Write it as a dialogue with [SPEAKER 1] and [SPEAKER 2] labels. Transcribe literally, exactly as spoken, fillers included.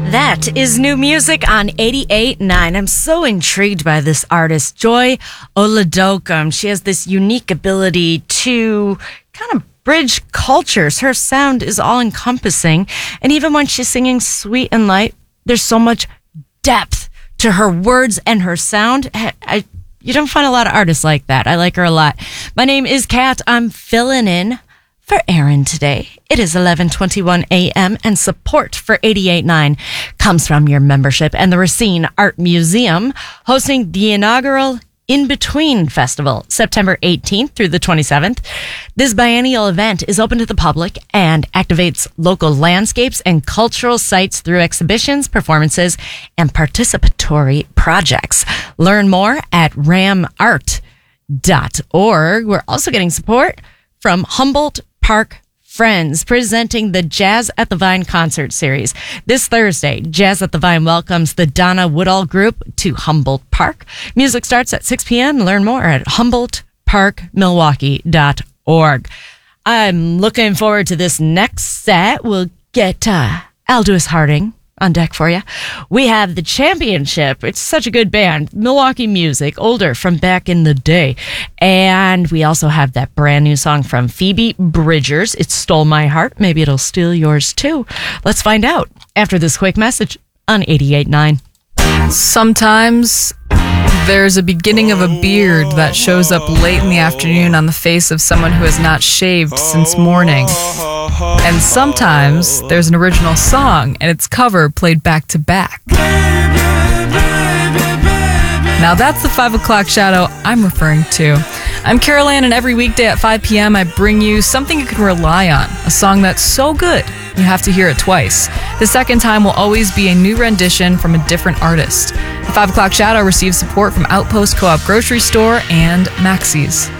[SPEAKER 1] That is new music on eighty-eight point nine. I'm so intrigued by this artist, Joy Oladokun. She has this unique ability to kind of bridge cultures. Her sound is all-encompassing, and even when she's singing sweet and light, there's so much depth to her words and her sound. I, I, you don't find a lot of artists like that. I like her a lot. My name is Kat. I'm filling in for Aaron today. It is eleven twenty-one a.m. and support for eighty-eight point nine comes from your membership and the Racine Art Museum, hosting the inaugural In Between Festival, September eighteenth through the twenty-seventh. This biennial event is open to the public and activates local landscapes and cultural sites through exhibitions, performances, and participatory projects. Learn more at ram art dot org. We're also getting support from Humboldt Park Friends, presenting the Jazz at the Vine concert series. This Thursday, Jazz at the Vine welcomes the Donna Woodall Group to Humboldt Park. Music starts at six p.m. Learn more at humboldt park milwaukee dot org. I'm looking forward to this next set. We'll get uh, Aldous Harding on deck for you. We have The Championship. It's such a good band. Milwaukee music, older, from back in the day. And we also have that brand new song from Phoebe Bridgers. It Stole My Heart. Maybe it'll steal yours too. Let's find out after this quick message on eighty-eight point nine.
[SPEAKER 2] Sometimes there's a beginning of a beard that shows up late in the afternoon on the face of someone who has not shaved since morning. And sometimes there's an original song and its cover played back to back. Now that's the five o'clock shadow I'm referring to. I'm Carol Ann, and every weekday at five p.m. I bring you something you can rely on, a song that's so good you have to hear it twice. The second time will always be a new rendition from a different artist. The five o'clock shadow receives support from Outpost Co-op Grocery Store and Maxey's.